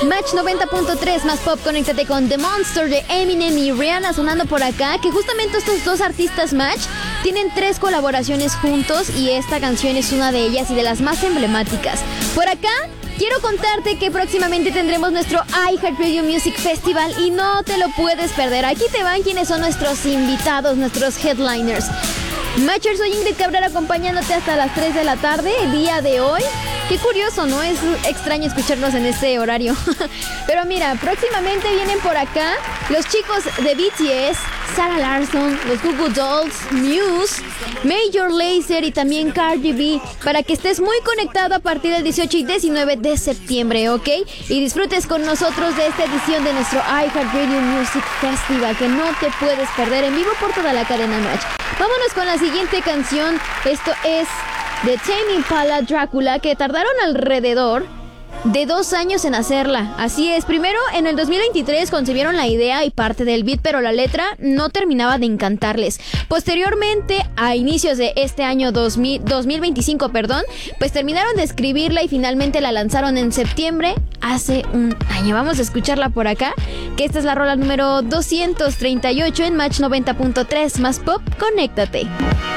Match 90.3 más pop, conéctate con The Monster de Eminem y Rihanna sonando por acá, que justamente estos dos artistas Match tienen 3 colaboraciones juntos y esta canción es una de ellas y de las más emblemáticas. Por acá quiero contarte que próximamente tendremos nuestro iHeartRadio Music Festival y no te lo puedes perder. Aquí te van quienes son nuestros invitados, nuestros headliners. Matcher, soy Ingrid Cabrera acompañándote hasta las 3 de la tarde el día de hoy. Qué curioso, ¿no? Es extraño escucharnos en ese horario. Pero mira, próximamente vienen por acá los chicos de BTS, Sarah Larsson, los Goo Goo Dolls, Muse, Major Lazer y también Cardi B, para que estés muy conectado a partir del 18 y 19 de septiembre, ¿ok? Y disfrutes con nosotros de esta edición de nuestro iHeartRadio Music Festival, que no te puedes perder en vivo por toda la cadena Match. Vámonos con la siguiente canción. Esto es de Tame Impala, Drácula, que tardaron alrededor de 2 años en hacerla. Así es, primero en el 2023 concebieron la idea y parte del beat, pero la letra no terminaba de encantarles. Posteriormente, a inicios de este año 2025, pues terminaron de escribirla y finalmente la lanzaron en septiembre hace un año. Vamos a escucharla por acá, que esta es la rola número 238 en Match 90.3 más pop, conéctate.